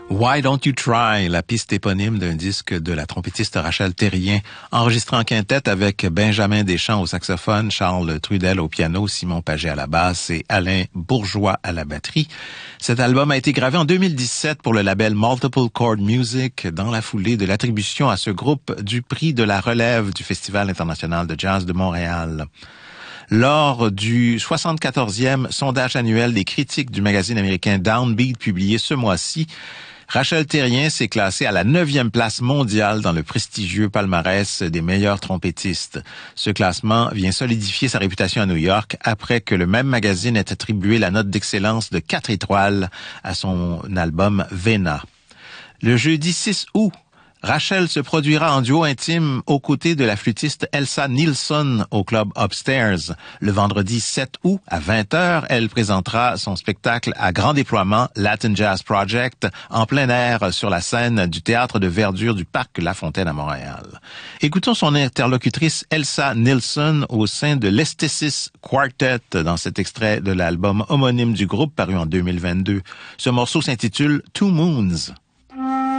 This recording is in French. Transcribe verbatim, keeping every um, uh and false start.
Why Don't You Try, la piste éponyme d'un disque de la trompettiste Rachel Terrien, enregistré en quintette avec Benjamin Deschamps au saxophone, Charles Trudel au piano, Simon Paget à la basse et Alain Bourgeois à la batterie. Cet album a été gravé en deux mille dix-sept pour le label Multiple Chord Music dans la foulée de l'attribution à ce groupe du prix de la relève du Festival international de jazz de Montréal. Lors du soixante-quatorzième sondage annuel des critiques du magazine américain Downbeat publié ce mois-ci, Rachel Terrien s'est classée à la neuvième place mondiale dans le prestigieux palmarès des meilleurs trompettistes. Ce classement vient solidifier sa réputation à New York après que le même magazine ait attribué la note d'excellence de quatre étoiles à son album Vena. Le jeudi six août, Rachel se produira en duo intime aux côtés de la flûtiste Elsa Nilsson au club Upstairs. Le vendredi sept août à vingt heures, elle présentera son spectacle à grand déploiement Latin Jazz Project en plein air sur la scène du théâtre de verdure du Parc La Fontaine à Montréal. Écoutons son interlocutrice Elsa Nilsson au sein de l'Estesis Quartet dans cet extrait de l'album homonyme du groupe paru en deux mille vingt-deux. Ce morceau s'intitule Two Moons.